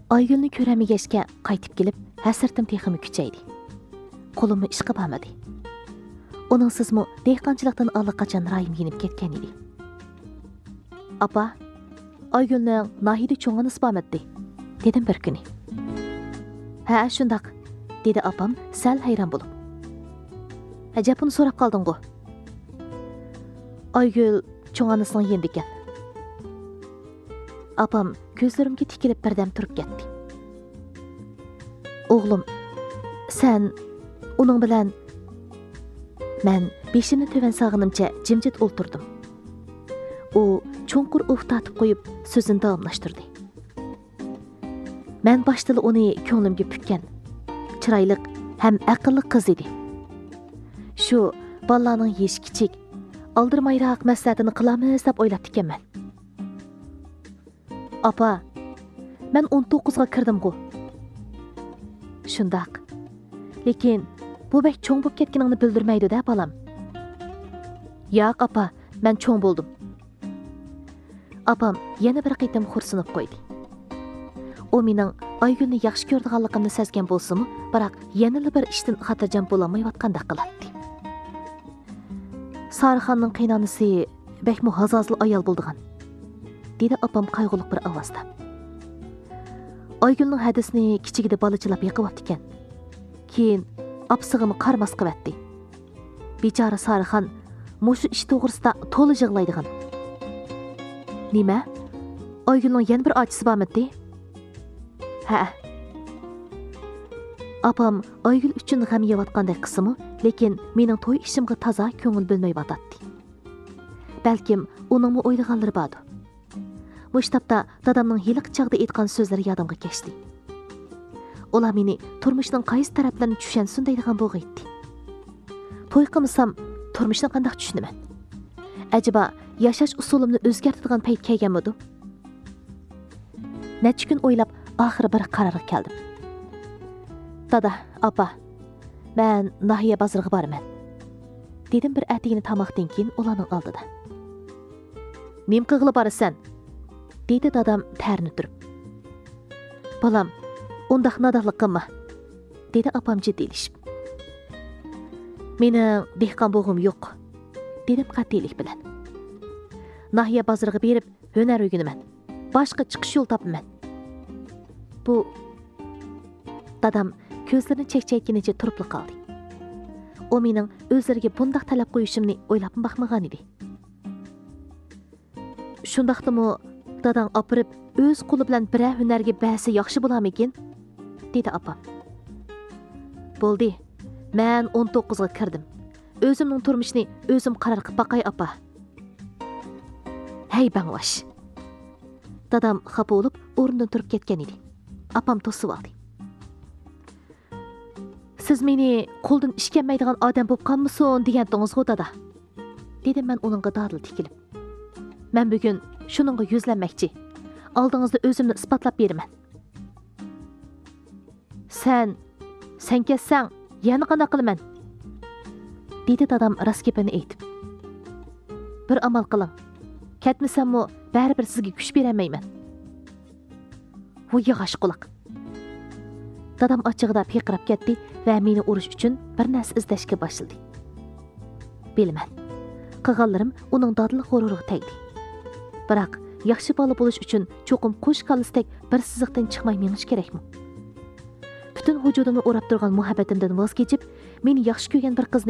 Aygülni ko'ramigachga qaytib kelib, hasratim teximi kuchaydi. Qo'limni ishqa bormadi. Uningsizmi dehqonchilikdan allaqachon rayim yenib ketgan edi. Apa, Aygülning Nahida cho'ng'ini bormadi, dedim bir kuni. Ha, shundaq, dedi apam sal hayron bo'lib. Ajabini so'rab qolding-ku. Aygül cho'ng'anisining yendi ekan. Apam ko'zlarimga tikilib birdam turib ketdi. O'g'lim, sen uning bilan men beshimni to'van sog'inimcha jimjit o'ltirdim. U cho'nqur o'xtatib qo'yib so'zini davomlashtirdi. Men boshda uni ko'nglimga pukkan, chiroyli ham aqlli qiz edi. Shu bolaning yesh kichik, aldirmayroq maslahatini qilamiz deb o'ylab ekanman. Apa, men 19 ga kirdim-ku. Shundaq. Lekin bu bek cho'ng bo'lib ketganingni bildirmaydi-da, bolam. Yo'q, apa, men cho'ng bo'ldim. Apam yana bir qitim xursinib qo'ydi. U mening Aygülni yaxshi ko'rdiganligimni sezgan bo'lsa-mu, biroq yana bir ishdan xotirjam bo'lamayotgandek qiladi. Sarixonning qaynonasi bekmi hazozli ayol bo'ldigan, dedi apam qayg'uliq bir ovozda. Aygülning hadisini kichigida bolachilab yiqib ekan. Keyin apsig'imi qarmas qilyapti. Bechora Sarixon mushu ish to'g'risida to'la yig'laydigan. Nima? Aygülning yana bir ochisi bormidi? Ha. Apam Aygül uchun g'am yeyotgandek qismi, lekin mening to'y ishimga toza ko'ngil bo'lmayotdi. Balkim uning o'ylaganlari bordi. Mushtapda dadamning hiliq chaqda aytgan so'zlari yodimga kechdi. Ular meni turmushning qaysi taraflarini tushunsin deydigan bo'g'aydi. To'y qilsam turmushni qanday tushunaman? Acaba yashash usulimni o'zgartiradigan payt kelganmidi? Necha kun o'ylab oxiri bir qarorga keldim. Dada, apa, men Nahiya bozoriga boraman, dedim bir atigini tamoqdan keyin ularning oldida. Nim qilib borasan, dedi dadam tarni turib. Bolam, undaq nadaqlik qilma, dedi apam jiddiyleşib. Mening dehqon bo'g'im yo'q, dedim qat'iylik bilan. Nahiya bozoriga berib hunar o'rganaman. Boshqa chiqish yo'l topaman. Bu dadam ko'zlarini chekchaytganicha turib qoldi. U mening o'zlariga bundaq talab qo'yishimni o'ylab baxmagan edi. Shundaqdimi dadam opirib o'z qo'li bilan bir hunarga ba'si yaxshi bo'larmikin? dedi apam. Bo'ldi. Men 19 ga kirdim. O'zimning turmushni o'zim qaror qilib baqay apa. Hey banglash. Dadam xafa bo'lib o'rnidan turib ketgan edi. Apam to'sib oldi. Siz meni qo'ldan ish kelmaydigan odam bo'lib qolmisin degandingiz-ku dada, dedim men uningga dadil tikilib. Men bugun shuningga yuzlanmoqchi. Oldingizda o'zimni isbotlab beraman. Sen ketsang, yana qanday qilaman? dedi dadam raskepini aytib. Bir amal qiling. Ketmasammi, baribir sizga kuch beramayman. Bu yig'ash quloq. Dadam ochig'ida piqirab ketdi va meni urish uchun bir narsa izlashga boshladi. Bilman. Qilganlarim uning dadil g'ururiga tegdi. Biroq yaxshi bola bo'lish uchun cho'qim qo'sh qalisdek bir siziqdan chiqmay menish kerakmi? Butun vujudimni o'rab turgan muhabbatimdan voz kechib, meni yaxshi ko'rgan bir qizni